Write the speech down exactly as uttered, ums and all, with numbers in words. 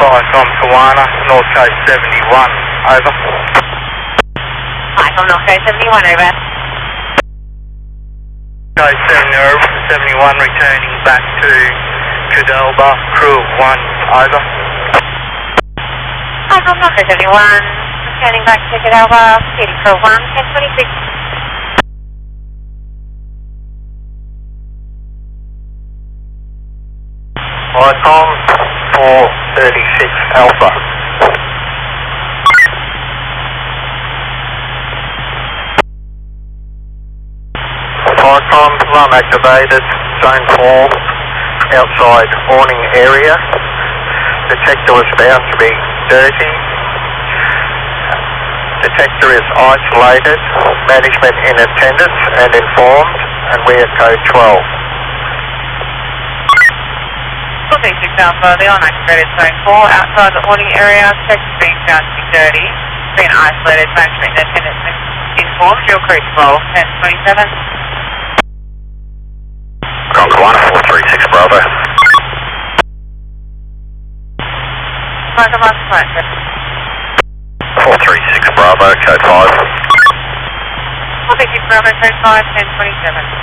Viacom Tawana, North Coast seventy-one, over. Viacom North Coast seventy-one, over. Coast seventy-one, returning back to Cadalba, crew of one, over. Viacom North Coast seventy-one, returning back to Cadalba, heading for one, ten twenty-six. Viacom four thirty-six, Alpha. Viacom, run activated, zone four, outside awning area. Detector was found to be dirty. Detector is isolated, management in attendance and informed, and we are code twelve. four thirty-six Alpha, the unactivated zone four, outside the awning area, detector being found to be dirty, being isolated, management in attendance and informed, your crew twelve, ten twenty-seven. Concord one, four three six Bravo. Viacom last flight, sir. four three six Bravo, code five. four thirty-six Bravo, code five, ten twenty-seven.